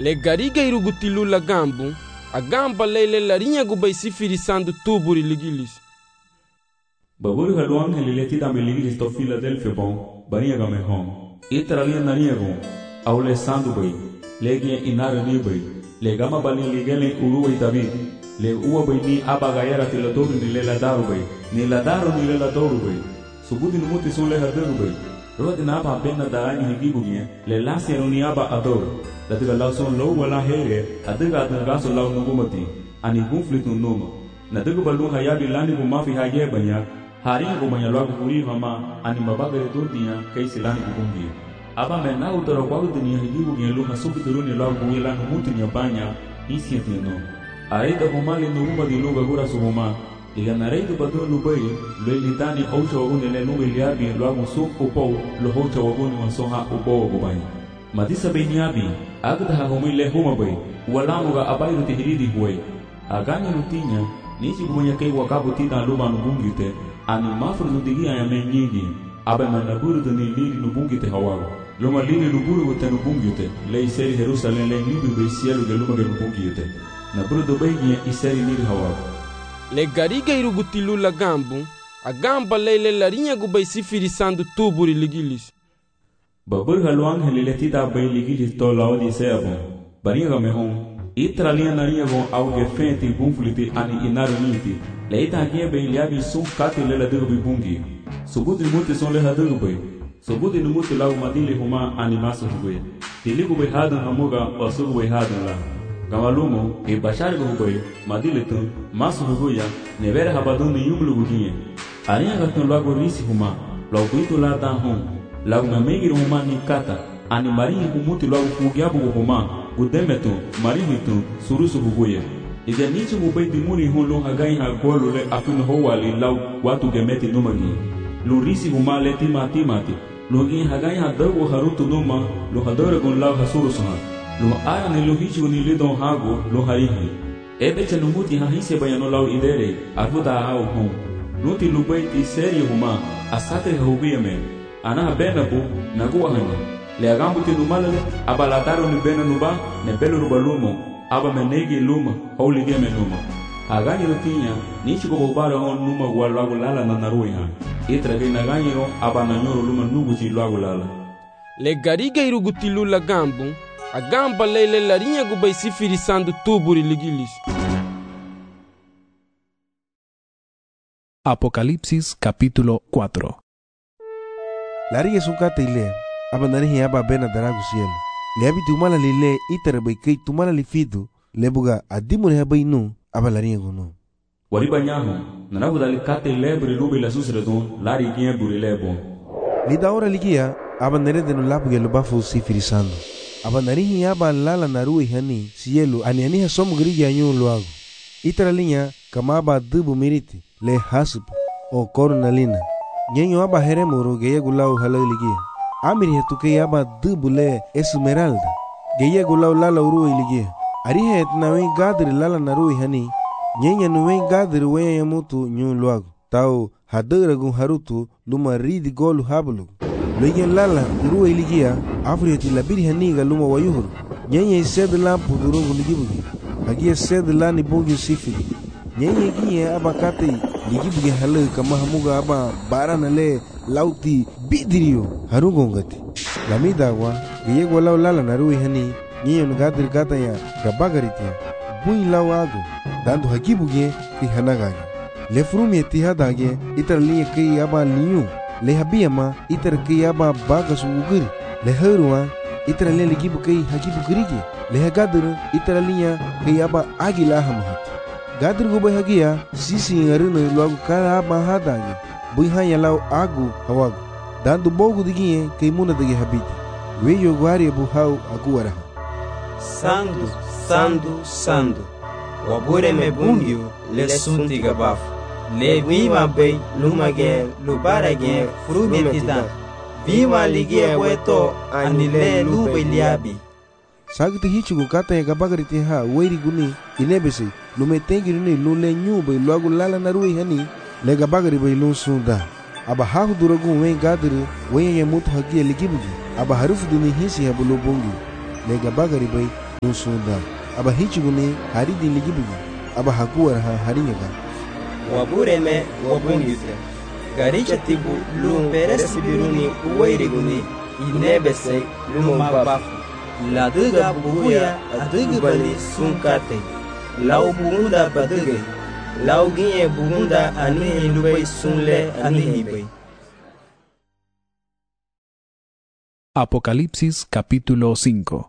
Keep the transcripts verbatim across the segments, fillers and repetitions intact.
Le gariga irugutilu la gambu, a gamba lele la rinha gubai sifirisando tuburi ligilis. Baburi haluang helileti da meligilis to Philadelphia bom, barinha game home. Itralia narinha gon, aule sandu bai, legia inara ni bai, le gama bali ligele uruai David, le ua bai ni abagayara tiladoru ni lela daru bai, ni la daru ni lela doru bai. Subudi numuti son le haderu bai. Roa de napa pena darani higibugia, le lasi eruniaba adoro. Latiga lau son low wala here, adiga adagaso lau nugumati, ani conflict numa. Nadiga balun hayabi lani bumafi haye banya, harinha gumanya logo huri hama, ani mabagare turtinha, kay silani bubungi. Aba mena utara kwagu dinia higibugia luha subiduruni logo wila numuti banya, isiati no. Aita humali nuguma di luga gura suhuma. Iga nareitu badun lubai, lo ilitani oucha waguni le nube iliabi lo agun suk upou lo hocha waguni wansoha upou wagubai. Madisa beiniabi, agda hahumi le huma bai, walamuga abairu tihiridi huwai. Aganya nutinya, nisi kumanya kei wakabu tita luma nubungite, ani mafru nudigia ya menyigi, abe manaburu tani liri nubungite hawago. Luma liri nuburu wate nubungite, le iseri Jerusalem le nibi bai sielu ge luma ge nubungite. Naburu dubai nye iseri liri hawago. Le gariga irugutilu la gambu, a gamba lele la rinha gubai sifirisando tuburi ligilis. Babur haluang helileti da bai ligilis to lao di seabon. Barinha game home. Itralia narinha gon auge fente bunfliti ani inaru niti. Le ita agia bai liabi sun kati lela dugu bungi. Subudi muti son leha dugu bai. Subudi numuti lau madili huma ani masu hubai. Tiligu bai hadan hamuga wasugu bai hadan la. Gamalumo, e bashar gubai, madilitum, masu huguya, nevere habadun ni yumlu guginye. Arinha gatun lago risi huma, lau bitu la dan hum, lau mamegir huma ni kata, ani marinha humuti lau fugiabu huma, gudemetu, marihitu, surusu huguya. Ida nichi gubai dimuri hun lo hagai ha golu le afin howali lau watu gemeti numagi. Lu risi huma le timati mati, lu gin hagai ha dago harutu numa, lu hadore gun lau hasurusuha. Lo aya ni lo hichi ni lidon hago lo harihi. Ebe che numuti ha hise bayano lau idere, arvuda hao hon. Nuti lubai ti seri huma, asate hubiyame. Anaha bena bu, nagu ahanya. Le agambu ti numalale, abalataro ni bena nuba, ne belu rubalumo, aba menegi luma, holy game numa. Agani rutinya, nichi ko bobara hon numa walago lala na naruiha. Itra ge naganyiro, aba nanyoro luma nuguchi lago lala. Le gariga irugutilu la gambu, a gamba lele la rinha gubai sifirisando tuburi ligilis. Apocalipsis capítulo cuatro. La rinha sunkata ile, abanarihi aba bena daragu cielo. Le abi tumala lile itara bai kai tumala lifidu, lebuga adimune habai nu, aba la rinha gunu. Wariba nyaho, naragu dali kate lebre lubi la susredon, lari gien buri lebo. Lida ora ligia, abanare no labu gelo bafu sifirisando. Abanarihi aba lala narui hani cielo ani ani hasom grigi anyu luago. Itralinya kama aba dubu miriti le hasub o cornalina. Nyenyo aba heremuro geye gulau halaligia. Amiri hetuke aba dubu le esmeralda. Geye gulau lala urui ligia. Arihe etnawi gadri lala narui hani. Nyenya nuwe gadri weye yamutu nyu luago. Tau hadera gun harutu luma ridi golu hablu. Loyen lala urui ligia. Afrieti labiri haniga luma wayuhuru. Nyenye sed la pudurungu ligibugi. Hagia sed la ni bongi sifigi. Nyenye gie aba kate ligibugi halu kama hamuga aba barana le lauti bidirio harugongati. Lamida wa gie walau lala narui hani. Nyenye nugadir gata ya gabagaritia. Bui lau agu. Dandu hagibugi ki hanagagi. Le frumi etihadage itarliye ki aba liyu. Le habiyama itar ki aba bagas uguri. Le herua itara le ligibu kai hagibu grigi le hagadur itara linya kai aba agila hamhat gadur go bai hagia sisi ngaruna logo kala aba hadagi bui hanya lau agu hawagu dandu bogu digie kai muna dagi habiti weyo gwari bu hau aguara sandu sandu sandu wabure me bungyo le sunti gabafu le viva bei lumage lubarage frumetita Viva ligia weto anile lube liabi. Sagti hichugo kata ya gabagariti ha wairi guni inebesi lume tengi ni lule nyube luagu lala narui hani le gabagari bai lun sunda. Aba hahu duragu wen gadiri wen ya mutu hagia ligibugi. Aba harufu duni hisi habulu bongi le gabagari bai nusunda aba hichiguni haridi ligibugi aba hakuwar ha harinyaga wabureme wabungite garicha tibu lumbere sibiruni uwairiguni inebese lumumbafu laduga buguya adugu bali sunkate lau bugunda baduge lau ginye bugunda anihi lubay sunle anihi bay. Apocalipsis capítulo cinco.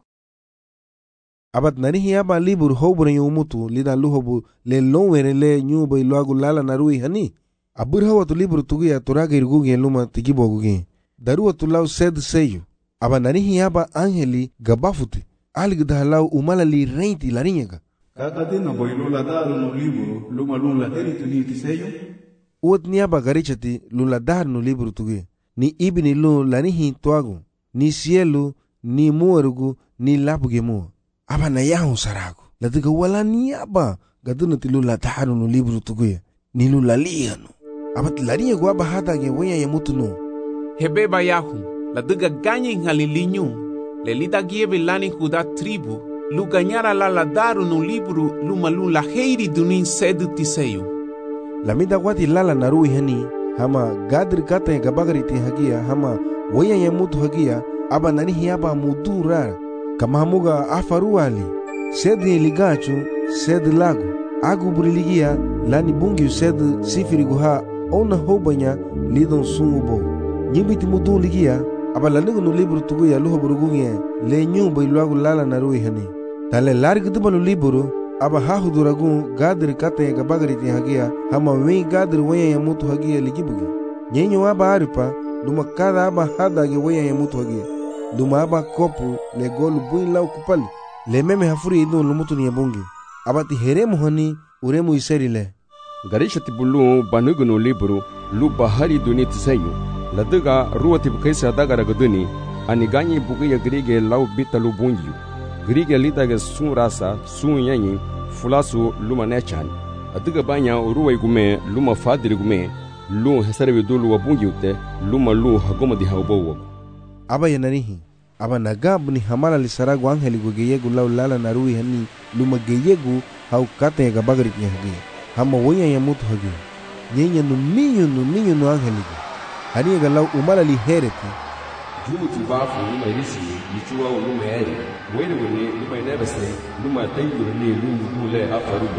Abat narihi aba libur hobure yumutu lida luhobu le lowere le nyuba iluagu lala narui hani abur hawatu libur tugia turaga irgugi luma tigibogugi daruwa tulau sed seyo aba narihi aba angeli gabafuti algda lau umalali reinti larinyaga kakatina boilula daru no liburu luma lula heritu ni tiseyo uot ni aba garichati lula daru no liburu tugi ni ibini lu lanihi tuagu ni cielo ni muerugu ni lapuge mua aba na yahu saragu latiga wala ni aba gaduna ti lula daru no liburu tugi ni lula liyanu aba tilariya gu aba hata ge wenya ya mutu no hebeba yahu latiga ganye ngalilinyu lelita gieve lani huda tribu lu ganyara la la daru no liburu luma lula heiri dunin sedu tiseyo lamida wati lala narui hani hama gadir kata gabagariti hagia hama wenya ya mutu hagia aba nanihi aba mudura kama hamuga afaruali sed ligachu sed lagu agu buriligia lani bungi sed sifiri guha ona hobanya lidon sungubo nyibiti mudu ligia aba lanugu no liburu tuguya luho burugunye le nyumba iluagu lala narui hani tale larg dubalu liburu aba hahuduragu gadir kata gabagariti hagia hama wen gadir wenya ya mutu hagia ligibugi nyenyo aba aripa luma kada aba hada ge wenya ya mutu hagia luma aba kopu le golu buin lau kupali le meme hafuri idun lumutu ni bungi abati heremu hani uremu iseri le garisha tibulu banugu no liburu lu bahari duni tisayo ladaga ruwa tibkaisa dagara gaduni ani ganyi bugiya grige lau bitalu bungi grige lidaga sun rasa sun yanyi fulasu luma nechan adiga banya ruwa igume luma fadiri gume lu hesarebe dulu wa bungi ute luma lu hagoma di haubo aba yananihi aba nagabu ni hamala lisaragu angeli gu geyegu lau lala narui hani luma geyegu hau kate ga bagariti hagi hama wonya ya mutu hagi nyenya no minyo no minyo no angeli gu hani ga lau umala li hereti jumuti bafu luma irisi lichuwa luma eri wele wele luma inebese luma tayuru ni lumu dule afarubu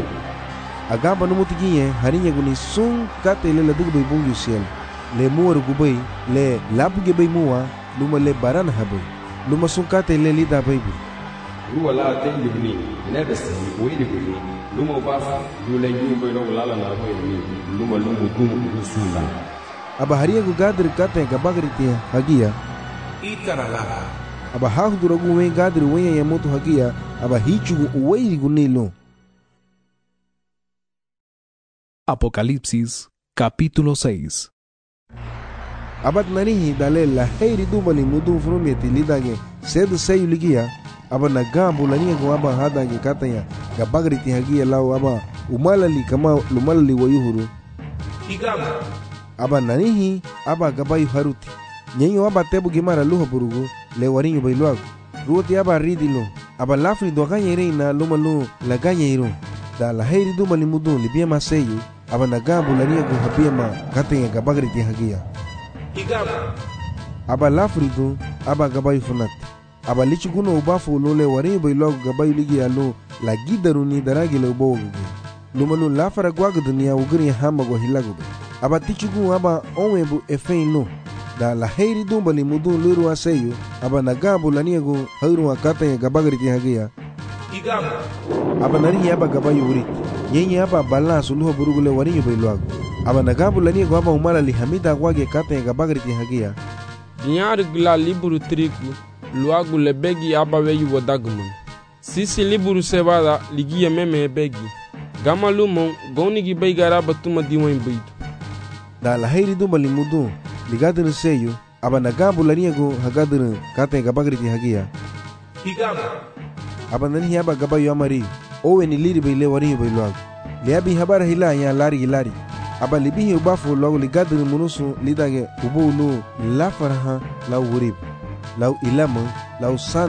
agamba no mutu ginye hani gu ni sun kate le ladugu bay bungi siel le muwaru gu bay le labu ge bay muwa luma le barana habai luma sunkate le lida baibu ruwa la tengi bini nebese wili bini luma bafa dule nyumba ilo lala na bini luma lumu dumu rusula aba hariya gu gadir kate gabagariti hagia itarala aba hahudura gu wen gadir wenya ya mutu hagia aba hichugu uweiri gu nilo. Apocalipsis capítulo seis. abat nanihi dale la heiri dubali mudu frumeti lidage sed seyu ligia aba na gambu lania gu aba hadage katanya gabagriti hagia lau aba umalali kama lumalali wayuhuru igama aba nanihi aba gabayu haruti nyenyo aba tebu gimara luha burugu le warinyo bailuagu ruoti aba ridilo aba lafri do ganye reina lumalu la ganye iru da la heiri dubali mudu libiema seyu aba na gambu lania gu habiema katanya gabagriti hagia igama aba lafridu aba gabayu funat aba lichiguno ubafu lole warinyo bailuagu gabayu ligi alu la gidaru ni daragi le ubo gigi lumalu lafara gwagu dunia ugiri hama go hilagu aba tichugu aba onwebu efein lo da la heiri dumbali mudu liru aseyu aba nagabu laniegu hairu akata ya gabagariti hagia igama aba narihi aba gabayu urit nyenye aba bala suluho burugule warinyo bailuagu aba nagabu laniegu aba umala li hamida gwage kata ya gabagariti hagia dinyar gla liburu triku luagu lebegi aba weyu wadagman sisi liburu sebada ligia meme begi gama lumon gonigi baigara batuma diwan baitu da la heiri dumbali mudu ligadin seyu aba nagabu laniegu hagadin kata ya gabagariti hagia igama aba nanihi aba gabayu amari owe ni liri baile warinyo bailuagu liabi habara hila ya lari gilari aba libihi ubafu lagu ligadin munusu lidage ubu nu lafaraha lau wurib lau ilama lau sandi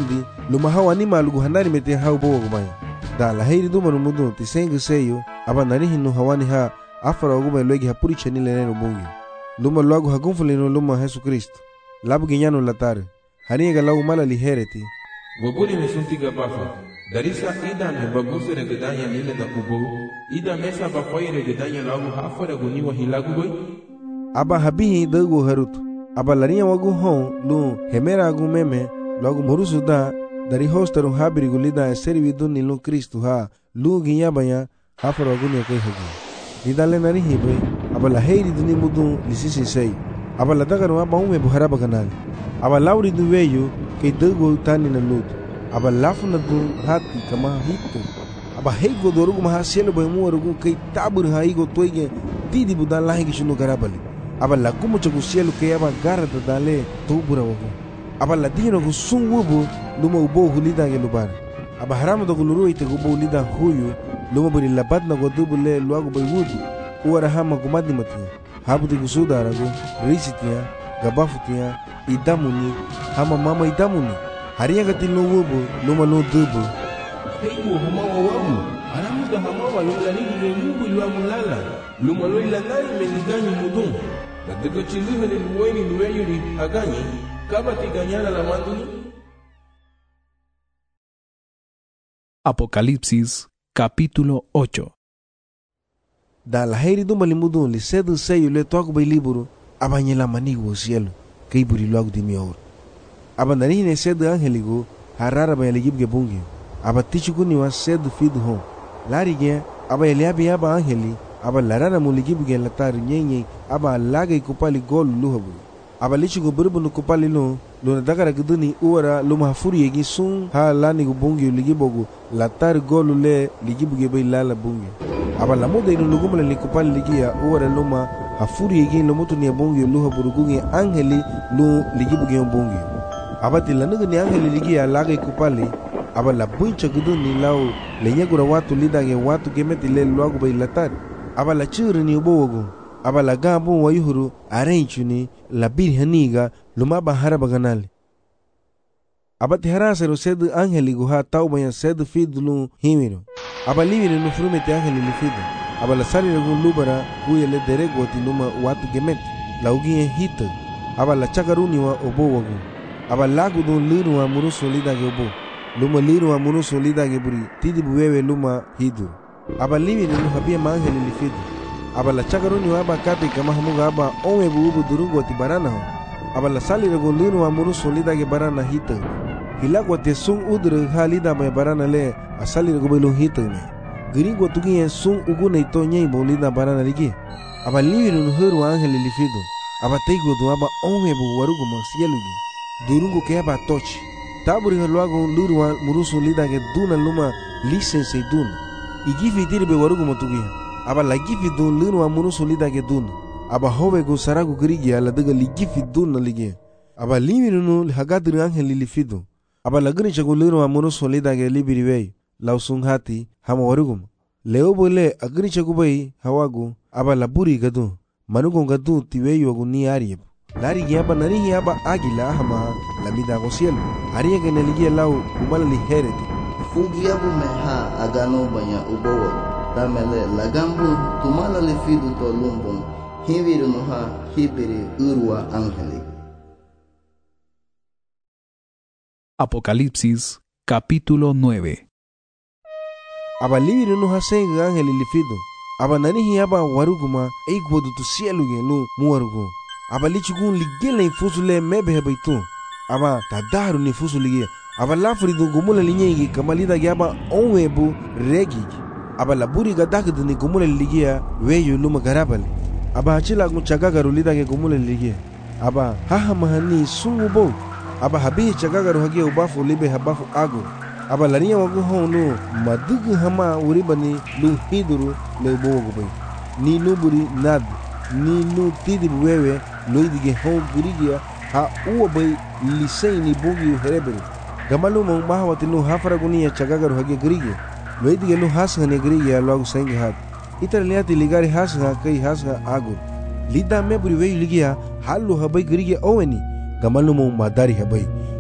luma hawa ni malugu hanari mete hau bogo gumaya da la heiri duma no mudu ti sengu seyo aba nari hinu hawani ha afara gumaya logi hapuri chani lene no bungi luma logo hagunfuli no luma Jesu Kristo labu ginyano latare hani ga lagu mala lihereti wabuli mesuntiga bafa darisa ida me babuse de gedanya lile da kubo ida mesa ba foire gedanya lagu hafara guni wa hilagu boy aba habihi dago harutu aba lariya wagu hon lu hemera gu meme logo morusu da dari hostaru habiri gulida servi dunni lu Kristo ha lu ginya banya hafara guni kai hagi didale nari hibe aba la heiri duni mudu lisisi sei aba la dagaru aba ume buhara baganali aba lauri du weyo ke dago tani na lut aba lafuna du hati kama hitu aba heigo dorugu maha selo boy muwarugu ke tabur ha igo toige didi budan lahi gishunu garabali aba la kumu chagu selo ke aba garata dale tubura wagu aba la dino gu sun wubu luma ubo hulida ge lubar aba haramu do guluru ite gubo hulida huyu luma buri labat na go dubule luagu boy wudu uwara hama gumadi matia habu de gusuda ragu risitia gabafutia idamuni hama mama idamuni hariya gatil no wubu luma no dubu heigo hama wawabu haramu da hama wa lula ni ni mubu luagu lala luma lo ilanari meniganyi mudum da daga chiluhe ni luweni luweyuri aganyi kabati ganyana la manduni. Apocalipsis capítulo ocho. Da la heiri do malimudun li sedu seyo le toago bay liburu abanyela manigo cielo kay buri logo di mior abandani ne sedu angeligo harara bay ligibge bungi abatichu ni wa sedu fidu hon larige aba eliabi aba angeli aba larara mu ligibge latar nyenye aba lagay kupali gol luhabu aba lichu go burbu kupali no lona dagara guduni uwara luma hafuri yegi sun ha lani go bungi ligibogo latar gol le ligibge bay lala bungi aba la moda ino lugumla likupali ligia uwara luma hafuri yegi lomutu ni bungi luha burugungi angeli lu ligibuge bungi aba tilanuga ni angeli ligia lagay kupali aba la buncha guduni lao lenyagura watu lidage watu gemeti le luagu bay latar aba la churi ni ubogo aba la gambu wa yuhuru arenchuni la birhaniga luma bahara baganali aba tiharasero sedu angeli guha taubaya sedu fidlu himiro aba livire no frumete angeli lifido aba la sali gu lubara kuyele derego tinuma watu gemeti la ugie hita aba la chagaruni wa obowagu aba lagu do liru wa muruso lidage obo luma liru wa muruso lidage buri tidi buwewe luma hidu aba livire no habia mangeli lifido aba la chagaruni wa aba kati kama hamuga aba onwe buubu durungo ti barana ho aba la sali rego liru wa muruso lidage barana hita hilagwa te sung udre halida me barana le asali rego belo hita me gringo tugi sung ugune to nyei bolida barana ligi aba livire no heru angeli lifido aba teigo do aba onwe bu warugo masielugi durungo ke aba toch taburi halwago liru wa muruso lidage duna luma license duna igifi dirbe warugo motugi aba la gifi dun liru wa muruso lidage duna aba howe go sarago grigi ala daga ligifi duna ligi aba livire no hagadri angeli lifido aba la grincha go liru wa muruso lidage libiri wei lausung hati hama warugum leo bole agricha gubai hawagu aba la buri gadu manugo gadu tiweyo gu ni arieb lari yaba nani yaba agila hama la mida go cielo ariya gene ligia lau umala li hereti fugiabu meha agano banya ubowo tamele lagambu tumala le fidu to lumbon hiviru no ha hibiri urwa angeli. Apocalipsis capítulo nueve. Aba livire no hasenga angeli lifido aba nani aba waruguma eigwodu tu cielo genu muwarugo aba lichugun ligela infusule mebe hebaitu aba tadaru ni fusulige aba lafri do gumula linyegi kamalida gaba onwebu regi aba laburi gadak ni gumula ligia weyo luma garabali aba hachila gu chagagaru lidage gumula ligia aba haha mahani sungubo aba habi chagagaru hage ubafu libe habafu agu aba lariya wagu hono madugu hama uribani lu hiduru le bogo bay ni nuburi nad ni nu tidi wewe loidige ho gurigia ha uwa bay lisay ni bogi herebere gamalu mo mahawati lu hafaragu ya chagagaru hage gurigia loidige lu hasga ne gurigia lagu sangi hat itar liati ligari hasga kai hasga agu lida me buri wey ligia halu habay gurigia oweni gamalu mo madari habay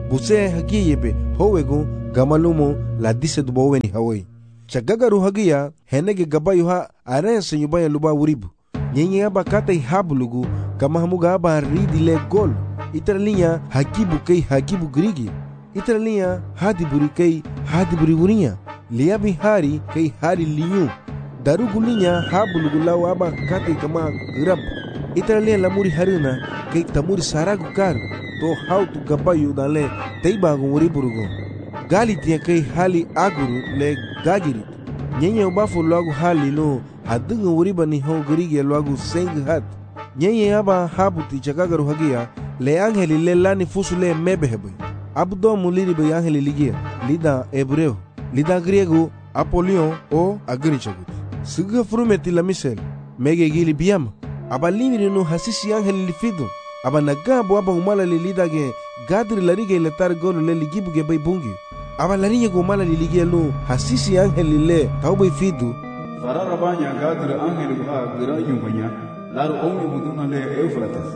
buse hagia yebe howegu gamalumo la dise dubaweni hawai chagagaru hagia henege gabayu ha arense yubaya luba wuribu nyenye aba kata habulugu kama hamuga aba ridi le gol itaralinya hakibu kei hakibu grigi itaralinya hadiburi kei hadiburi wurinya liabi hari kei hari liyu darugulinya habulugu lawa aba kata kama grab itaralinya lamuri harina kei tamuri saragu karu to how to gabayu dale teibagu wuriburugu gali tia kei hali aguru le gagiri nyenye ubafu lagu hali no hadunga wuriba ni ho grigi lagu seng hat nyenye aba habuti chagagaru hagia le angeli le lani fusu le mebehebe abdo muliri be angeli ligia lida hebreo lida griego apolion o agrichagut suga frumeti la misel mege gili biama aba limiri no hasisi angeli lifido aba nagabo aba umala li lida ge gadri larige le targolo le ligibu ge bay bungi aba larinya go umala li ligia lo hasisi angeli le tawbay fidu farara banya gadri angeli go gira yumbanya laru omi buduna le Eufrates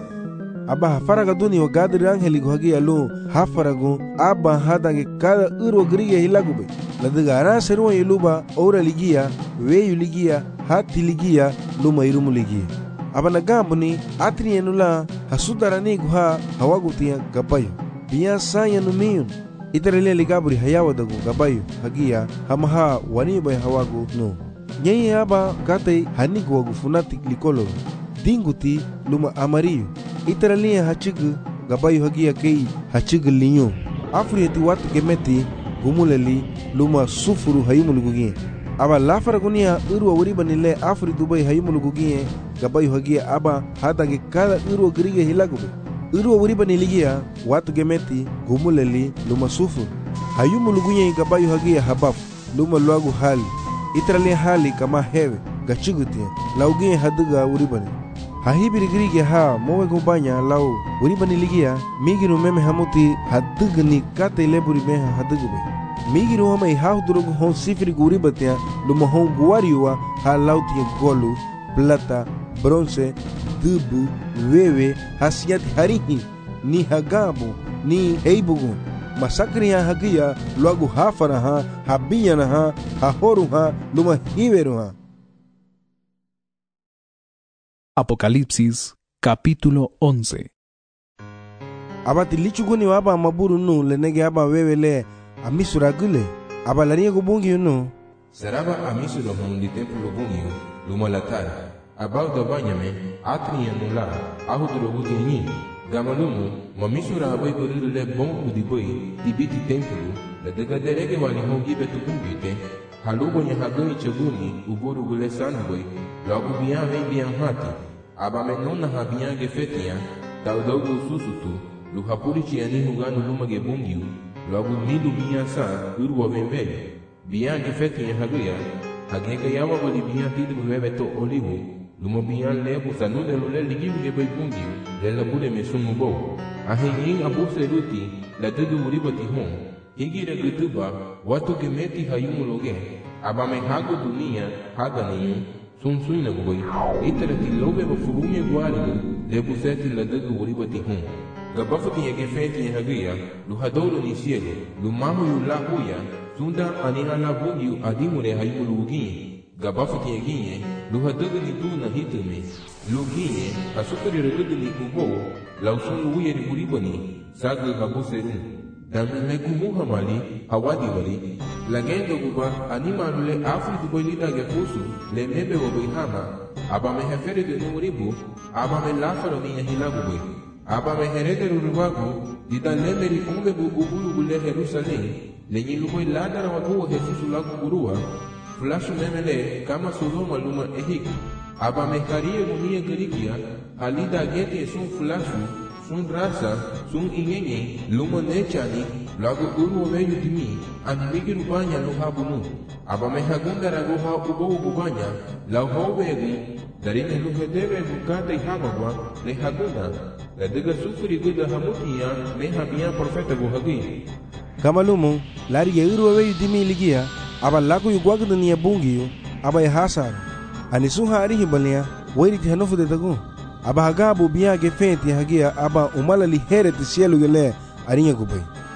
aba faraga duni o gadri angeli go hagia lo hafarago aba hadange kada uro grige hilagube ladiga ara seruwa iluba ora ligia weyu ligia hati ligia luma irumu ligia aba nagambuni atri enula hasudarani guha hawagutia gabayo biya saya numiyun itarele ligaburi hayawa dagu gabayo hagia hamaha waniba hawagu no nyenye aba kate hanigo wagu funati likolo dinguti luma amarillo itaralia hachigu gabayo hagia kei hachigu linyo afrieti watu gemeti gumuleli luma sufuru hayumulugugie aba lafaragunia urwa wuriba nile afri dubai hayumulugugie gabayo hagia aba hadage kada urwa grige hilagube urwa wuriba niligia watu gemeti gumuleli luma sufuru hayumulugugie gabayo hagia habaf luma luagu hali itaralia hali kama hewe gachigutia laugie haduga wuribani hahibiri grige ha mowe gubanya lau wuribani ligia migiru meme hamuti hadugni kate leburi meha hadugube migiru hama ihahudurugu hon sifiri guribatia luma hon guariwa ha lautia golu plata bronze dubu wewe hasiati harihi ni hagabu ni heibugu masakri ya hagia luagu hafara ha habiyana ha hahoru ha luma hiveru ha. Apocalipsis capítulo once. Abati lichuguni waba maburu nu lenege aba wewele amisura gule aba lariye gubungi nu saraba amisura hon di templo bungi luma latar abau da banyame atri anula ahudro gutinyi gamalumu mamisura abai gulu le bon udi boy di biti templo la daga derege wani hon gibe tu bungite halugo nya hagoi chaguni uburu gule sanboy logo bian vem bian hati aba menona habian gefetia taudogo susutu lu hapuri chiani hugano luma ge bungiu logo midu bian sa urwa vembele bian gefetia haguya hagega yawa bali bian tidu bebe to olivu luma bian lebu sanude lule ligibu ge bay bungiu le labule mesumu bo ahenyin abuse ruti la tudu muribati hon higira gutuba watu gemeti hayumuloge aba me hago dunia haganiyu sun suina boy itarati lobe ba furume gwali le buseti la dagu wuribati hon gabafati yage feti hagiya lu hadolo ni siele lu mamu yu la huya sunda anina la bugi adimure hayumulugi gabafati yage lu hadagu ni duna hitume lu giye asukari regudu ni kubo la usun uye ni wuribani sagu gabuserun damne kumu hamali hawadi wali lagendo guba anima lule afri dubai lida ge fusu le mebe wobai hama aba me hefere de numuribu aba me lafaro ni hilagu boy aba me herede rurubagu dida lemeri umbe bu ubulu gule Jerusalem le nyilu boy ladara watu Jesus lagu gurua flashu memele kama Sodoma luma ehik aba me kariye munia gerigia halida gete sun flashu sun rasa sun ingenye luma nechani lagu uru weyu dimi animigi rubanya lo habunu aba me hagunda rago ha ubo ubanya la howegu darine lu hedebe bukata ihamagwa le hagunda la diga sufri guda hamutia me habia profeta go hagi kamalumu lari ye uru weyu dimi ligia aba lagu yugwagdu ni bungiyo aba yahasar anisu hari hibalia wairi hanofu de tagu aba hagabu biya gefenti hagia aba umala li here ti cielo gele arinya gubay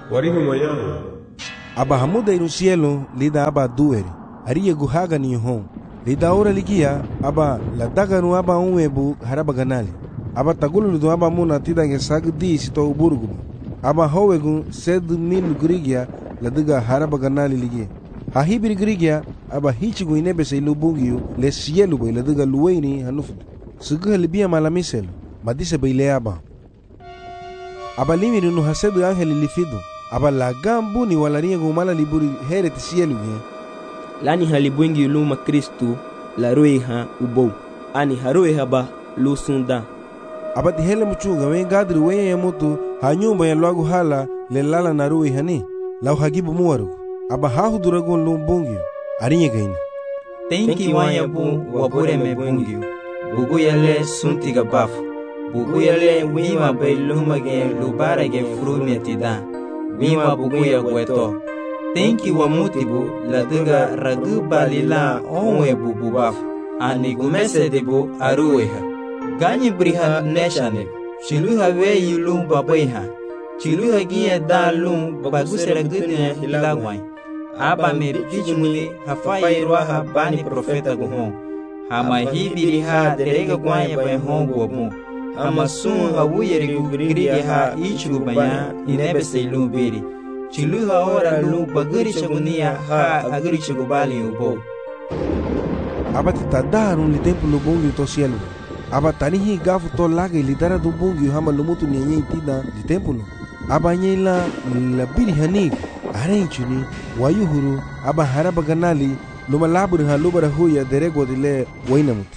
Wariho mayano. Aba hamuda no cielo lida aba duere. Aria guhaga ni hon. Lida ora ligia aba la daga no aba unwebu haraba ganali. Aba tagulu do aba muna tida nge sagdi sito uburgu. Aba howegu sed mil grigia la daga haraba ganali ligia. Ha hibir grigia aba hichigu inebe se lubungiu le cielo boy la daga luweni hanufd. Sugu libia malamisel. Madise baile aba. Aba limiri no hasedu angeli lifido. Aba la gambu ni walaria gumala liburi heret cielo ge. Lani halibwengi luma Kristu la roiha ubou. Ani haroiha ba lu sunda. Aba ti hele muchunga wen gadri wen ya mutu ha nyumba ya lwagu hala le lala na roiha ni. Lau hagibu muwaru. Aba hahu duragon lumbungi. Arinye gaina. Tenki wanya bu wabure me bungi. Bugu yale suntiga bafu. Bugu yale wima bay luma ge lubara ge frumia tida. Wima bugu ya gweto. Tenki wa mutibu la diga radu balila onwe bubu bafu. Ani gumese debu aruweha. Ganyi briha neshane. Chiluha we yulum babayha. Chiluha giye da lum bagusera dunia hilagwai. Aba me bijumuli hafayi roha bani profeta guhon. Hama hibiri ha derega gwanya bay hongu wamu. Hama sun hawuyeri gugri ha ichu banya inebe seilum biri. Chiluha ora lu bagari chagunia ha agari chagubali ubo. Aba titadaru li tempo lubungi to cielo. Aba tanihi gafu to laga lidara do bungi hama lumutu nyenye tida li tempo. Aba nyela la biri hanig arenchuni wayuhuru aba haraba ganali luma labur ha lubara huya derego dile wainamuti.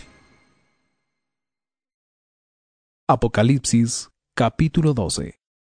Apocalipsis capítulo doce.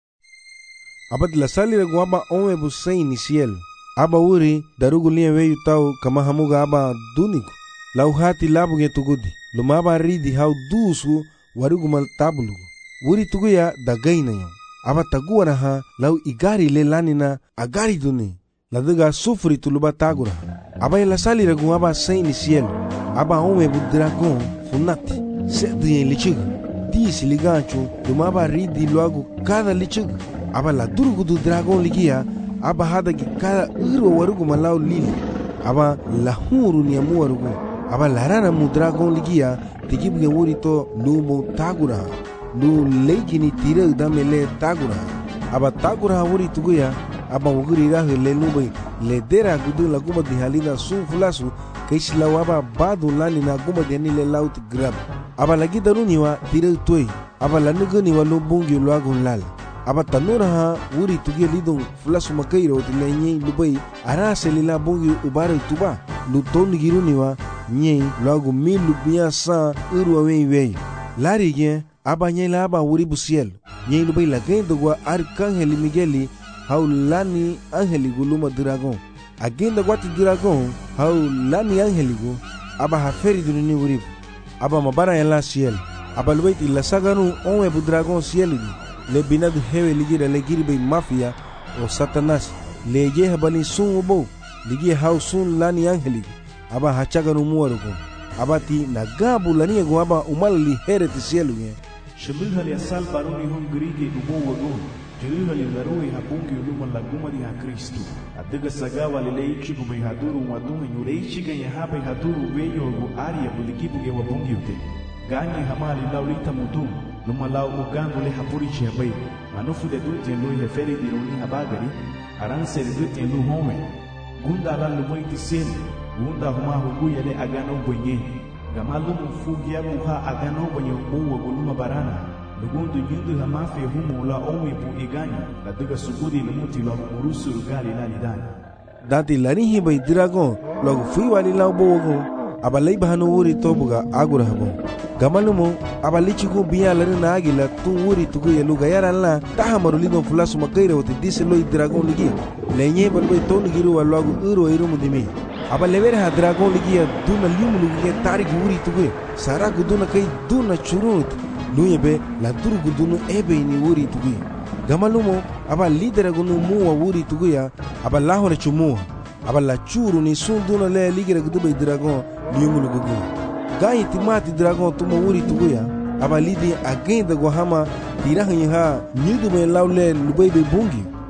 Aba la salira guaba onwe busei ni cielo. Aba uri darugu liya weyu tau kama hamuga aba duniku. Lau hati labu ge tugudi. Luma aba ridi hau dusu warugu mal tabulugu. Uri tuguya dagaina yau. Aba taguara ha lau igari le lanina agari duni. Ladaga sufri tuluba tagura. Aba la salira guaba sei ni cielo. Aba onwe bu dragon funati. Sedu yen lichiga. Disi ligancho luma aba ridi luagu kada lichiga. Aba la durugu du dragon ligia. Aba hada ki kada iro warugu malau lili. Aba la huru ni amu warugu. Aba la rana mu dragon ligia. Tigibu ge wuri to lumo tagura. Lu leiki ni tira udamele tagura. Aba tagura wuri tuguya. Aba wuguri rahu le lubai. Le dera gudu la guma di halina sun fulasu. Kaishi lau aba badu lani na guma di hanile laut grab. Aba lagi daruniwa tira utoi. Aba la nugani wa lumbungi luagun lala. Aba tanura ha wuri tugia lidong fulasu makairo tila nyei lubai. Arase lila bungi ubara tuba. Lutoni giruniwa nyei luagu milu biya sa urwa wei wei. Lari gen aba nyei la aba wuri busiel. Nyei lubai la gendo gwa arkangeli Migueli. Hau lani angeli guluma dragon. Agenda gwati dragon. Hau lani angeli gu. Aba haferi dunini wuribu. Aba mabara ya la ciel. Aba lubaiti la saganu onwe bu dragon ciel gu. Le binadu hewe ligira le giribe mafia o satanas. Le je habali sun ubo. Ligi hau sun lani angeli gu. Aba hachaganu muwarugu. Aba ti nagabu lani gu aba umali hereti ciel gu. Shiluha li asal baruni hon grigi ubo wagu. Jiluha li larui habungi uluma laguma di ha Kristu. Adiga sagawa li leichi gume haduru wadunga nyu leichi ganya hapa haduru wenyo gu aria bulikibu ge wabungi ute. Ganye hamali lau lita mutu. Luma lau ugangu le hapuri chi habai. Manufu de dute lui heferi diruni habagari. Aranse de dute lu home. Gunda la lumoiti seli. Gunda huma huguya le agano bwenye. Gamalumu fugi ya buha agano bwenye uwa guluma barana. Lugundu yundu hamafe humu la owe bu iganya. La duga sugudi lumuti la urusu rugali la lidani. Dati lanihi bai dragon. Logu fui wali lau bogo. Aba lai bahanu wuri tobuga agura habo. Gamalumu aba lichigu biya larina agila tu wuri tugu ya luga yara la. Taha marulido fulasu makaira wate dise loi dragon ligi. Lenye balbai tonu giru wa logu uro irumu dimi. Aba levere ha dragon ligi ya duna limu lugi ya tariki wuri tugu. Sara guduna kai duna churunut. Luye be la duru gudunu ebe ini wuri tugu. Gamalumu aba lidera gunu muwa wuri tugu ya. Aba lahore chumuwa. Aba la churu ni sunduna le ligira gudubai dragon limu lugu. Ganyi timati dragon tuma wuri tugu ya. Aba lidi agenda guhama tirahanyi ha nyudu me laule lubai be bungi.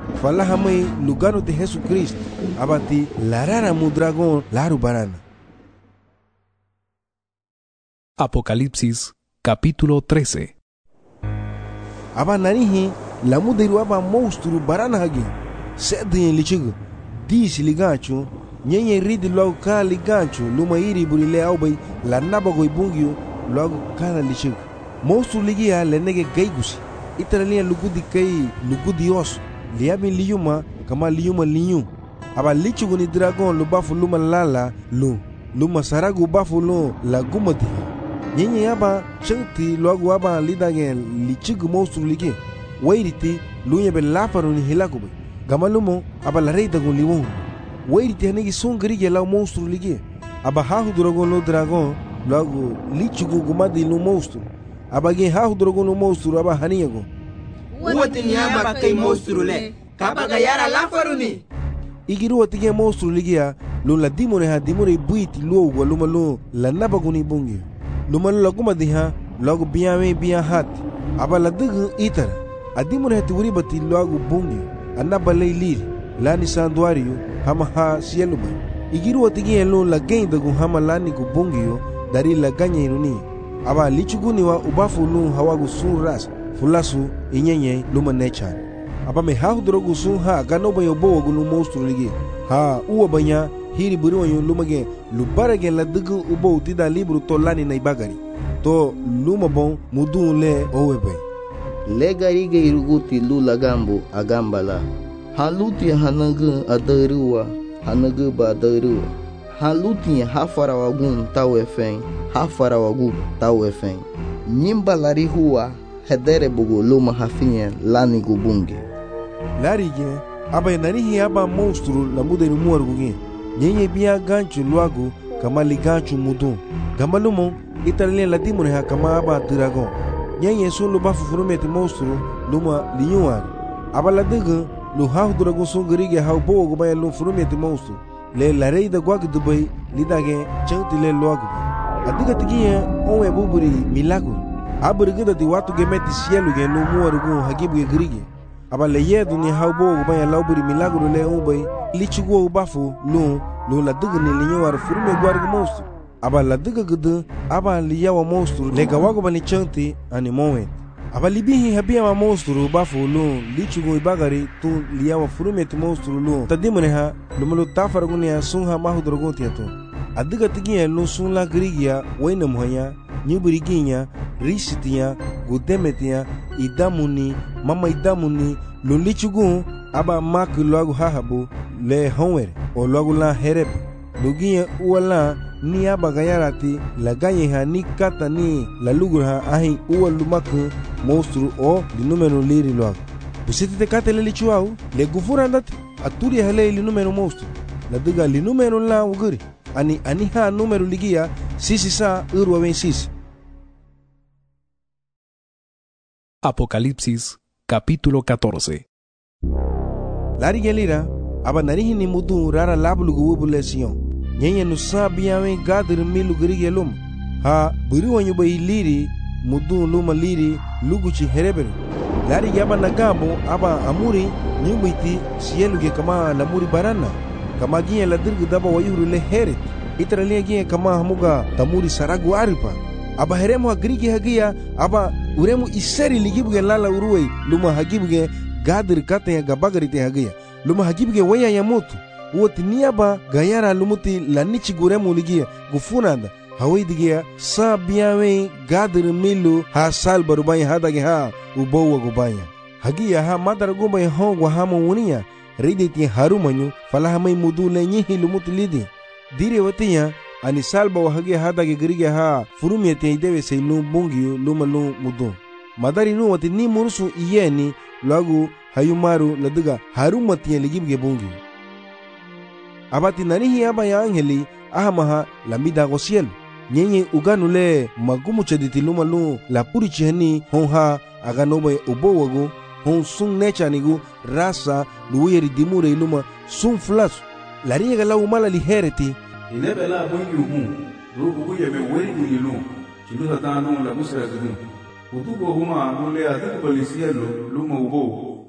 falaha mai lugano de Jesucristo abati larara mu dragón laru barana. Apocalipsis capítulo trece. Aba narihi la mudiru aba monstru barana hagi sedin lichigu disi ligancho nyenye ridi logo ka ligancho luma iri burile aubay la nabago ibungio logo kala lichigu monstru ligia lenege gaigusi itaralia lugudi kai lugudi oso liabi liyuma kama liyuma liyu aba lichigu ni dragon lubafu luma lala lu luma saragu bafu lu la gumati nyenye yaba chengti logo aba lidagen lichigu monstru ligi wairiti lunya be lafaru ni hilaku bay gamalumo aba la rei dagun liwon wairiti hanegi songri ge la monstru ligi aba hahu dragon lo dragon logo lichigu gumadi lu monstru aba ge hahu dragon lo monstru aba haniyago Wati ni aba kai monstru le kaba ga yara lafaru ni igiru wati ge monstru ligia lo la dimone ha dimone buiti lo go luma lo la nabaguni bungi luma lo gumadi ha logo biame bia hat aba la dugu itara adimone hati wuri bati logo bungi anaba leiliri lani sanduario hama ha sielubay igiru watigi elo la gain dagu hama lani gu bungio dari la ganya iruni aba lichuguni wa ubafu lu hawagu sun ras fulasu inyenye luma nechan aba me ha hudrogu sun ha ganoba yobo wagu lu monstru ligi ha uwa banya hiri buri wanyo lumage lubarage la dugu ubo utida libru to lani na ibagari to luma bon mudun le owebe legari iruguti lula gambo agambala haluti hanagu adaruwa hanagu badaruwa haluti hafarawagun tawefen hafarawagu tawefen nyimbalari huwa hedere bugu luma hafinye lani gubunge larige aba narihi aba monstru la mudenu muargugi nyenye bia ganchu luagu kama liganchu mudun gamalumo italien la dimone ha kama aba dragon nyenye sun lu bafu furumeti monstru luma liyuan aba la dugu lu hahu dragon sun gerige hau bo go bay lu furumeti monstru le la rei da gwag dubai lidage changti le loagu adiga tigiye onwe buburi milagro aburigida di watu gemeti sielu ge lu muarugu hagibu ge gerige aba le yedu ni hau bo go bay la buri milagro le ubay lichugo bafu lu lu la dugu ni linyuar furume gwargu monstru aba la duga gudu aba liyawa monstru le gawago bani chanti ani moment aba libihi habia wa monstru bafu lu lichugo ibagari tu liyawa furumeti monstru lu tadimone ha lumulu tafargunia sunha mahudrogon tiato adiga tigiya lu sun la grigia waina muhanya nyuburiginya risitiya gudemetia idamuni mama idamuni lu lichugo aba mak logo hahabu le honwer o logo la herep lugiya uwala ni aba gayarati la ganye ha ni kata ni la lugur ha ahi uwa lumaku monstru o di numero liri loago busiti te kate le lichuau le gufura andati aturi hale li numero monstru la diga li numero la uguri ani ani ha numero ligia sisi sa urwa ven sisi. Apocalipsis capítulo catorce. Lari gelira aba narihi ni mudu rara lablugu wubule siyon nyenye nusa biyawe gadir milu gerige lum ha buri wanyu bay liri mudu luma liri luguchi herebere lari yaba nagabo aba amuri nyubiti sieluge kama lamuri barana kama ginye la dirgu daba wayuru le heret itaralia ginye kama hamuga tamuri saragu aripa aba heremu hagrige hagia aba uremu iseri ligibuge lala uruwe luma hagibuge gadir kate ya gabagarite hagia luma hagibuge waya ya motu woti niaba gayara lumuti la nichi guremu ligia gufunanda hawai digia sa biyawe gadir milu ha sal barubanya hadage ha ubowa gubanya hagia ha madara gumba ya hongwa hama wunia riditi harumanyu falaha mai mudu le nyihi lumuti lidi dire watiya ani salba wa hagia hadage gerige ha furumi ete idewe se lu bungiyo luma lu mudu madari nu wati ni murusu iyeni lagu hayumaru ladiga harumati ligibge bungiyo abati nanihi aba ya angeli ahamaha lamida gosiel nyenye uganule magumu chediti luma lu la puri chihani honha aganobe ubowago hon sun nechanigu rasa luweri dimure luma sun flasu lariga la umala lihereti inebe la bungi hu rubu buye be weri gunilu chinusa tanu la busra gudu utugo huma nule adu polisielo luma ubo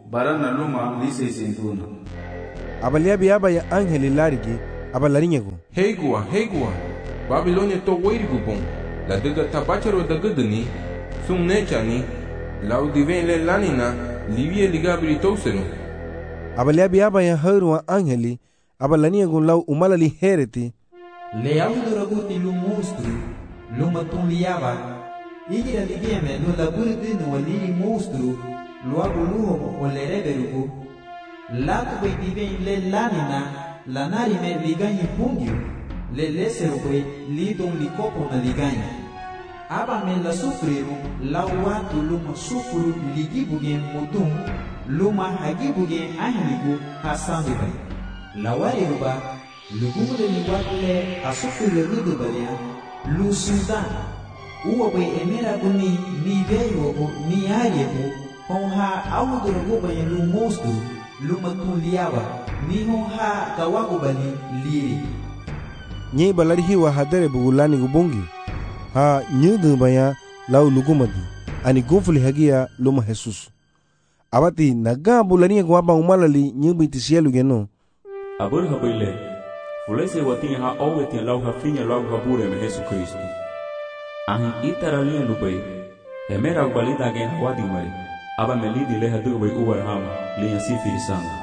barana luma lise sentuna. Abaliabi aba ya angeli larigi abalarinyego. Heigua, heigua. Babilonia to weirigu bon. La dega tabacharo da gudani. Sum nechani. Lau diven le lanina. Livie ligabri tosenu. Abaliabi aba ya haruwa angeli abalaniego lau umalali hereti. Le auduraguti lu monstru. Luma tun liaba. Igira ligieme no laburdi no aliri monstru. Luago luho o le reberugu. Lato boi diven le lanina. Lanari me liganyi pungyu. Le lesero boi lidon likopo na liganyi. Aba me la sufriru. La watu luma sufuru ligibugen mudum. Luma hagibugen ahligu hasandu bai. La wariruba. Lugumule ni wakle asufiri rudu balia. Lu sudan. Uwa boi emera guni ni veyo ni ayebu. Honha awuduragu bai lu monstru. Luma tuliaba. Ni honha kawagu bali liri. Nye balari hiwa hadere bugulani gubongi. Ha nyudu baya lau lugumadi. Ani gufuli hagia luma Jesus. Abati naga bulani gwaba umalali nyubi tisielu geno. Abur habile. Fulese watin ha owetin lau ha finya lau ha bure me Jesus Kristo. Ahin itaralia lubai. Emera ubalida gen hawadi mari. Aba melidi leha dubai uwar hama. Liya sifiri sana.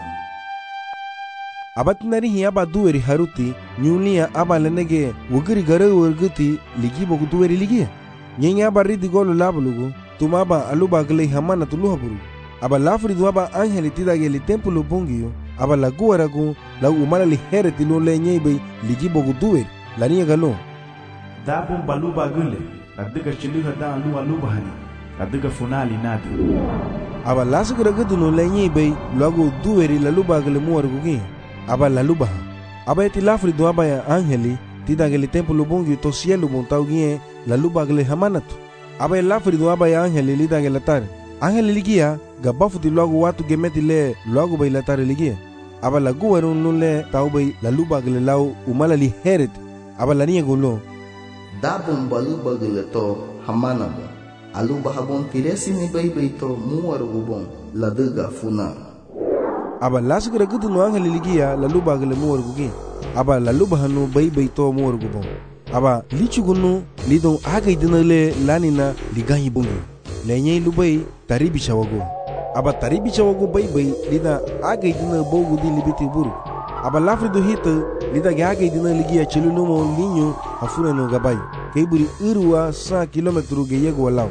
Abatinari hi aba duweri haruti nyulia aba lenege wugiri gare wurguti ligi bogu duweri ligi. Nyenye aba ridi golu labulugu tuma aba aluba gale hamana tuluha buru. Aba lafri du aba angeli tidage li tempulu bungiyo aba laguwaragu lau umala li hereti lo le nyebe ligi bogu duweri laniya galo. Dabon baluba gule ladiga chiluha da alu aluba hani ladiga funali nadu. Aba lasugura gudu no le nyebe lagu duweri laluba gale muwarugu aba laluba aba eti lafri do aba ya angeli tidageli templo bongi to cielo montaugie laluba gele hamanatu aba lafri do aba ya angeli lidagela tar angeli ligia gabafuti logo watu gemeti le logo bay latar ligia aba lagu warun nulle taubay laluba gele lau umalali heret aba lania golo dabon baluba gele to hamanabo aluba habon tiresi ni bay bay to muwaru bon laduga funa aba lasugura gudu no angeli ligia laluba gele muwarugi aba laluba hanu bay bay to muwarugu bon aba lichugunu lidon agay dinale lanina liganyi bungi lenye lubay taribi chawago aba taribi chawago bay bay lida agay dina bogu di libiti buru aba lafri do hita lida agay dina ligia chelunumo linyo afuna no gabay kayburi irwa cent kilómetros ge yego walao.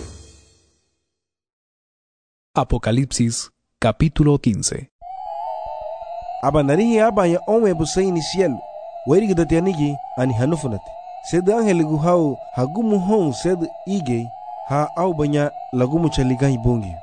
Apocalipsis capítulo quince. Aba narihi aba ya onwe busay ni cielo. Weri gdati anigi ani hanufunati. Sed angel guhau hagumu hon sed ige ha au banya lagumu chaligai bongi.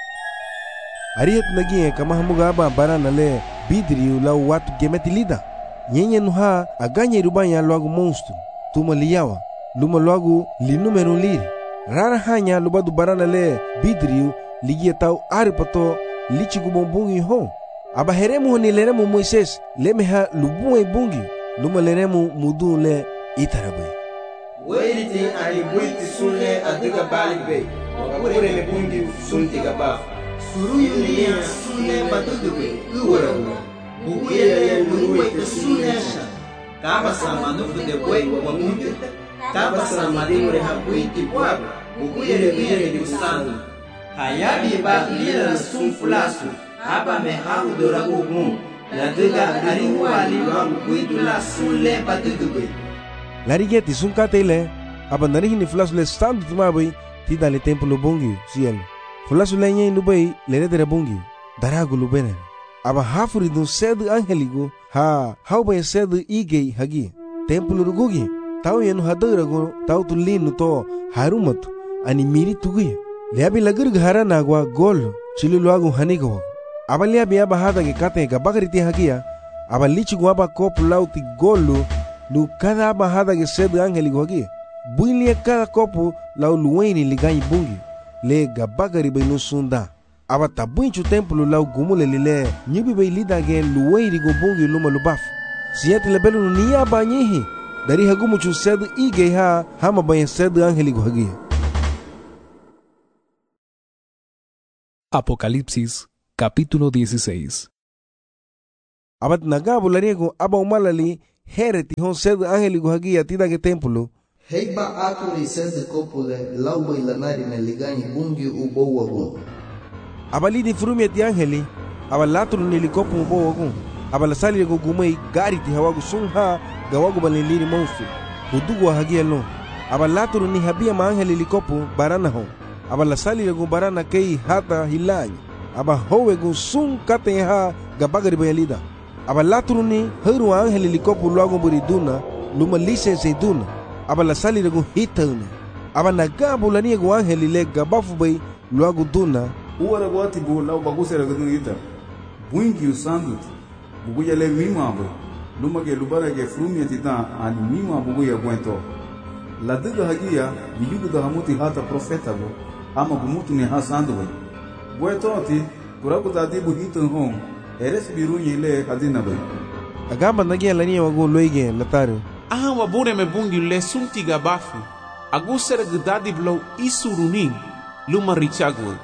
Arihat nagi kama hamuga aba barana le bidri lau watu gemeti lida. Nyenye nuha aganya rubanya luagu monstru. Tuma liyawa. Luma luagu linumero liri. Rara hanya lubadu barana le bidri ligia tau aripato lichi gubombungi hon. Aba heremu ni leremu Moises lemeha lubuwe bungi luma leremu mudu le itarabe. Weiriti ani buiti sunle adiga baligbe wakure le bungi sunti gabaf. Suru yulia sunle badudube uwarabu. Bukuyele luwe te sunnesha. Kaba sama nufu de boi wa mungu. Kaba sama dimure habuiti bwabu. Bukuyele biyere di usandu. Hayabi ba lila sunfulasu. Aba me hau doragu gun. La dega ariwa li wangu kuidu la sunle badudube. Larigeti sunkate ile aba narihi ni flasu le standu tumabai tida le templo bongi cielo. Flasu le nyen lubai le redere bongi daragu lubene. Aba hafuri dun sedu angeligo ha hau bai sedu igei hagi. Templo rugugi tau yenu hadarago tau tu linu to harumatu ani miri tuguya. Leabi lagurg haranagwa gol chilu luagu hanigo. Aba leabi aba hadage kate ga bagariti hagia aba lichigu aba kopu lauti golu lu cada aba hadage sedu angeligo hagia. Builia cada copo lau luweni liganyi bungi le ga bagari bai no sunda. Aba tabuinchu templo lau gumule lile nyibi bai lidage luweni go bungi luma lubaf. Siyati lebelu ni aba nyihi dari hagumu chu sedu ige ha hama bai sedu angeligo hagia. Apocalipsis capítulo dieciséis. Abat nagabu lariego aba umalali hereti hon sed angeligo hagia tida ke templo. Heiba akuri sed kopule lauba ilanari me ligani bungi ubo wagun. Abali di frumi ti angeli aba latru ni likopu ubo wagun. Aba la sali go gumai gari ti hawagu sunha gawagu baliliri monstru. Hudugo hagia lo. Aba latru ni habia ma angeli likopu barana hon. Aba la sali go barana kei hata hilani. Aba howe go sun kate ha gabagari bayalida. Aba latru ni heru angeli likopu luago buriduna luma lisense duna. Aba la sali go hitana. Aba nagabu lani go angeli le gabafu bay luago duna. Uwara gwati bu lau bagusera gudun ita. Buingi usandut. Buguya le mima bay. Luma ke lubara ke frumia titan ani mima buguya gwento. La diga hagia biyugu da hamuti hata profeta bo. Ama gumutu ni hasandu bay. Gwento ati kuraku da dibu hitan hong. Eres birunye le hadina bay. Agamba nagia lani wago loige lataru. Aha wabure me bungi le sunti gabafu. Agusera gudadi blow isurunin. Luma richagwe.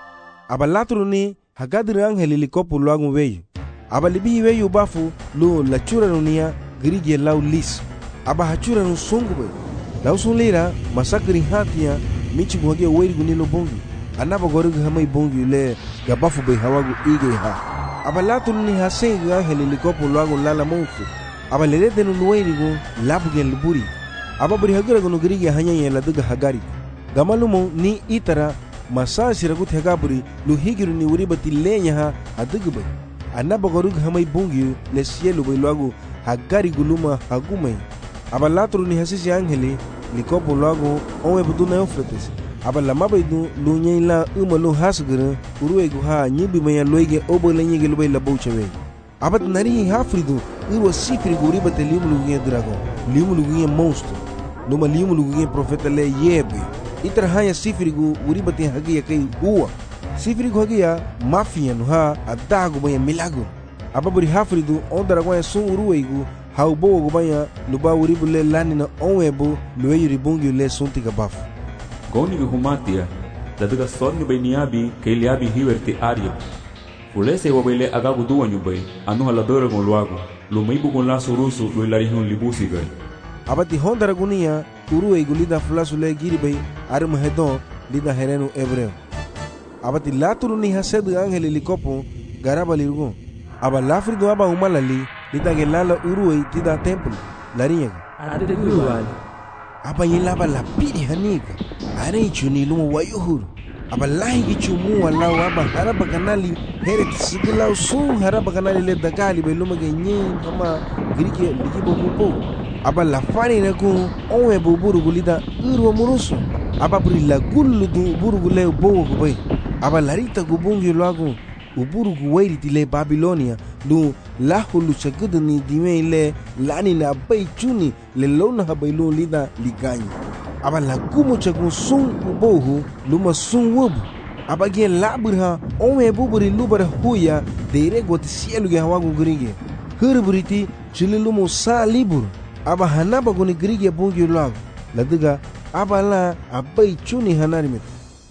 Aba latru ni hagadri angeli likopu luagu weyu. Aba libi weyu bafu lu lachura nunia grige lau lis. Aba hachura nu sungu bay. Lau sun lira masakri hatia michi guhage weiri gunilo bungi. Anaba gorigu hamai bungi le gabafu bay hawagu ige ha. Aba latru ni hasengi angeli likopu luagu lala monfu. Aba lerete nu luweiri gu labu gen liburi. Aba buri hagira gunu grige hanyanya la duga hagari. Gamalumo ni itara masa siragut hegaburi lu higiru ni uribati lenya ha adugubay anaba gorug hamay bungi le cielo bay luagu hagari guluma hagumay aba latru ni hasisi angeli likopo luagu onwe buduna eufrates aba lamabay du lu nyela uma lu hasgara uruwe gu ha nyibi maya loige obo lenye gelubay labouchewe abat nari hafridu urwa sifri gu uribati limulu gu dragon limulu gu monstro numa limulu gu profeta le yebe itra hanya sifirigu uribati hagia kai uwa sifirigu hagia mafia no ha adagu baya milago ababuri hafridu ondara kwa sun uruweigu haubo go baya luba uribule lani na onwebo lueyu bungi le sunti gabafu goni go humatia daduga sonni beniabi keliabi hiwerti ario fulese wabele agagu duwanyu bay anu haladora gon luago lumaibu gon la surusu lo ilarihun libusi gay abati hondara gunia uruweigu lida fulasule giribay arum hedon lida herenu hebreo abati laturu ni hased angeli likopo garaba lirgo aba lafrido aba umalali lida gelala uruwei tida templo lariega adegruwal aba yelaba la pidi haniga are chuni lumo wayuhuru aba lahi chumu wala aba haraba kanali heret sigila sun haraba kanali le dagali be lumo genyin ama grike likibo kupo aba la fani na ku onwe buburu gulida urwa murusu aba buri la gullu du burugule bowo kubay aba larita gubungi luagu uburu guwairi tile Babilonia lu lahulu chagudu ni dime le lani na bay chuni le lona habaylu lida liganyi aba la gumu chagu sun ubohu luma sun wubu aba ge laburha onwe buburi lubara huya dere goti sielu ge hawagu gringe hurburiti chililumu sa liburu aba hanaba guni grige bungi luagu ladiga aba la abai chuni hanarimet.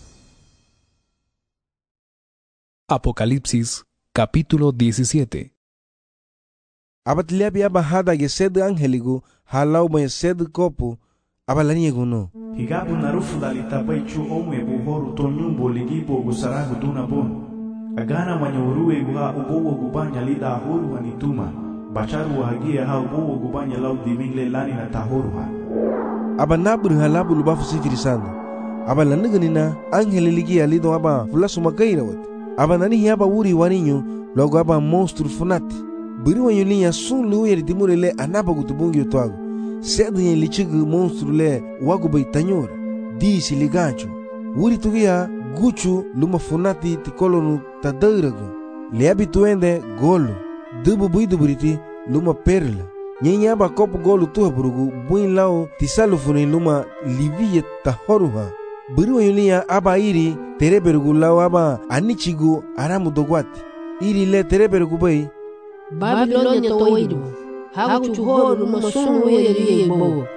Apocalipsis capítulo diecisiete. Abat liabi aba hada ge sed angeligu halau ba sed kopu aba laniego no higabu narufu dalita bai chu omwe buhoru to nyumbo ligibo gusaragu duna bon agana manyuruwe guha ubowo gubanya lida huru hanituma bacharu hagia ha ubowo gubanya lau dimingle lani na tahoru ha aba nabru halabu lubafu sifiri sanda aba lanigana angeli ligi alido aba fulasu makaira wat aba nani aba wuri waninyo logo aba monstru funati biri wanyo linya sun lu yeri dimure le anaba gutubungi utwago sedu yen lichigu monstru le wagu bay tanyora disi ligancho wuri tugia guchu luma funati tikolonu tadairago le abituende golo dubu buidu buriti luma perla nyenya ba kopu golu tuha burugu buin lao tisalu funi luma liviye tahoruha buri wanyulia aba iri tereberugu lao aba anichigu aramu dogwati iri le tereberugu bay Babilonia toidu hagu chuhoru masunu yeri yebo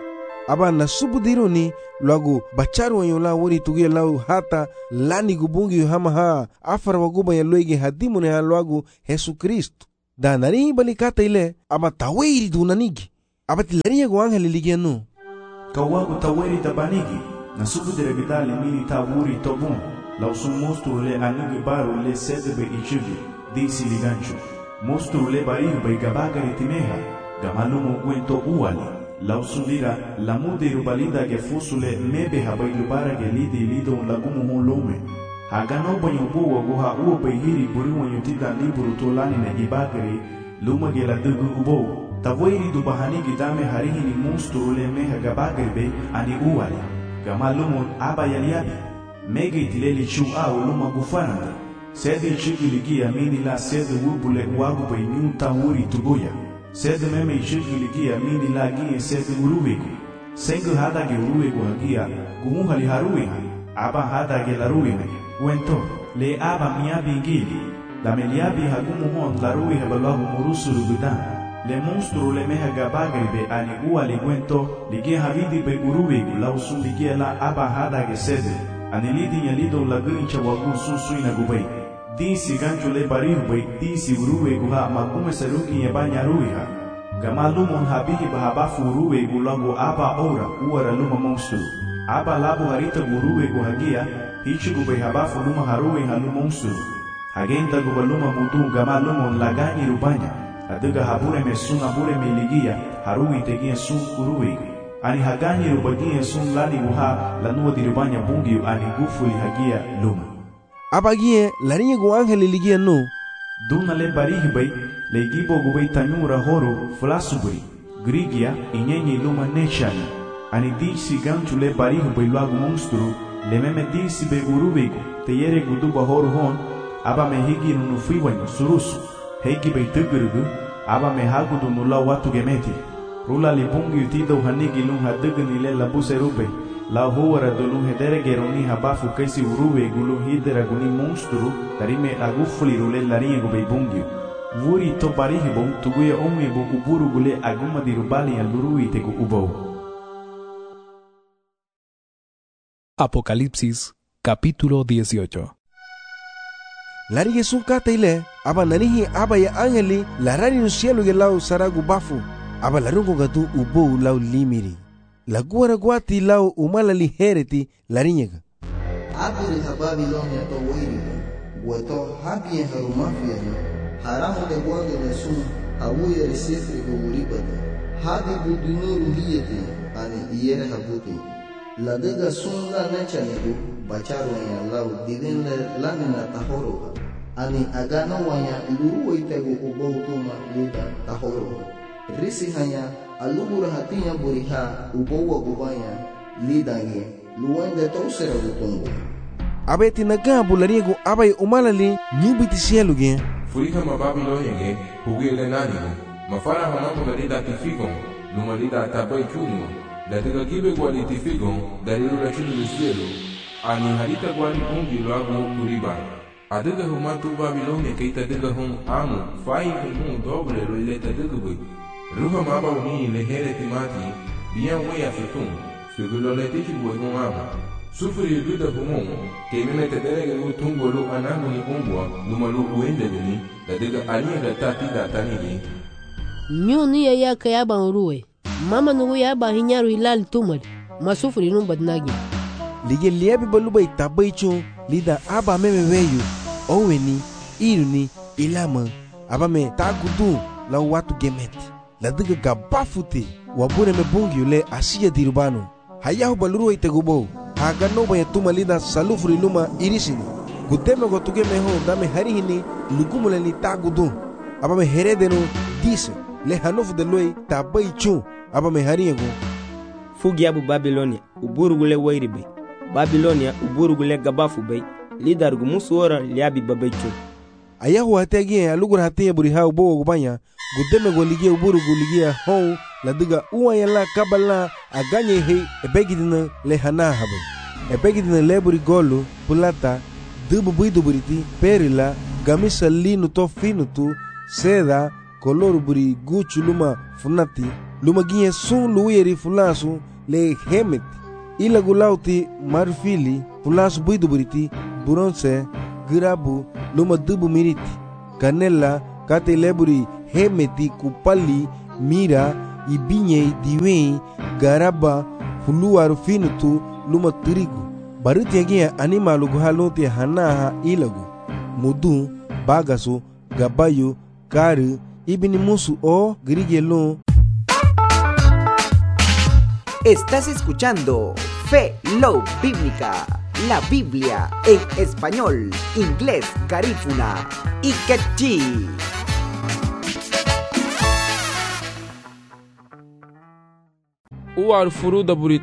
aba na subudiruni lagu bacharu yola wori tugia lau hata lani gubungi hama ha afar waguba ya loige hadimune ha lagu Yesu Kristo da nari balikata ile aba tawiri dunanigi aba tilari go angel ligianu kawagu tawiri tabanigi na subudire bidali mini tawuri tobun lau sun mostru le anigi baru le sedebe ichivi disi ligancho mostru le barihu bai gabagari timeha gamalumu gwento uali lau sundira la mudiru balida ge fusule mebe habai lubara ge lidi lido lagumu hon hagano banyo buwa guha uwa bai hiri buri wanyo tida liburu tolani na ibagari luma ge la dugu ubo tavoiri dubahani gidame harihini monstru le meha gabagari be ani uali gamalumu aba yaliabi mege itileli chu au luma gufananda sede chigiligia mini la sede wubule wagu bai nyunta huri tugoya sede meme chigiligia mini la gie sede uruwegu sengu hada ge uruwegu hagia gumuhali haruiha aba hada ge laruiha wento le aba miabi ngili la meliabi hagumu hon laruiha balahu murusuru gudan le monstru le meha gabagribe ani ua le wento ligie havidi be uruwegu la usun ligie la aba hada ge sede anilidi nyalido laguncha wagu susuina gubai disi gancho le barihu bai disi uruwe guha magume saruki yebanya ruiha gamalumon habihi bahabafu uruwe gulago aba ora uara luma monstru aba labu harita uruwe guhagia hichi gubai habafu luma haruwe halu monstru hagenta gubaluma mutu gamalumon lagani rubanya aduga habure mesuna bure meligia haruwe tegia sun uruwe ani hagani rubagia sun lani guha lanua dirubanya bungi ani gufuli hagia luma abagie larinya go angel ligia no duna le barihi bai le gibo go bai tanyura horo flasubri grigia inyenye luma nechani ani disi ganchu le barihi bai lagu monstru le meme disi be urubego te yere guduba horo hon aba me higi no fiwanyo surusu hegi bai tugurugu aba me hagudu no la watu gemeti rula li bungi utido hanigi lum hadugni le labuse rube la huara dolu hedere geroni habafu kaisi uruwe gulu hidera guni monstru tarime agufuli rule larinye gubei bungio vuri to barihi bon tuguye ome bo uburu gule aguma dirubali ya lurui tegu ubo. Apocalipsis capítulo dieciocho. Larige sukata ile aba nanihi aba ya angeli larari no cielo ge lau saragu bafu aba larungo gatu ubo lau limiri la guara guati lau umala lihereti larinyega abiri ha Babilonia to wiri wato habie harumafia haramu de guanga de sun hawuye resefri go uribata hadi budunuru liyete ani iyere habuti la dega sun la nechane go bacharo ya lau divin le lamina tahoro ani agano wanya luru itego ubotuma lida tahoro risi hanya alugura hatinya buriha ubowa gubanya lidange luwende tosera gutungo abeti naga bulariego abai umalali nyubiti cielo ge furiha ma Babilonia ge hugele nanigo mafara hamato galida tifigo lumalida tabai chuno la tega gibe gwali tifigo dalilu la chunu del cielo ani harita gwali bungi lago turiba adega humatu Babilonia keita dega hum amu fai hum doble lo ileta dega bui ruha maba uni lehere timati bien way afetun segulo le tiki buegon aba sufri luda humon ke meme te derege lu tungolo ananu ni umbwa numalu uende deni da dega alia da tati da tanigi nyoni ya ya kaya ban ruwe mama nugu ya ba hinyaru hilal tumad masufri num badnagi lige liebi baluba itabaicho lida aba meme weyu oweni iruni ilama aba me tagudu la watu gemeti la diga gabafute wabure me bungi le asiya dirubano hayahu baluru itegubo haga no baya tumalida salufri luma irisini gudeme go tuge me ho dame harihini lugumule ni tagudu aba me heredeno dise le hanofu de loi tabai chu aba me hariego fugi abu Babilonia uburugule wairibe Babilonia uburugule gabafu bay lidargu musuora liabi babaichu ayahu hategi alugura hatiya buriha ubo gubanya gudeme go ligia uburu go ligia hon la diga uwa yala kabala aganye he ebegidina le hana habe ebegidina leburi golo pulata dubu buidu buriti perila gamisa linu to finutu seda kolor buri guchu luma funati luma ginye sun luyeri fulasu le hemet ila gulauti marfili pulas buidu buriti bronze girabu luma dubu miriti canela kate leburi hemeti kupali mira ibinye diwe garaba huluar finutu luma tirigu baruti agia animalu guhaloti hanaha ilagu mudu bagasu gabayu kari ibini musu o grigelo. Estás escuchando Fe Love Bíblica, la Biblia en español, inglés, garífuna y quechí. Uar furu da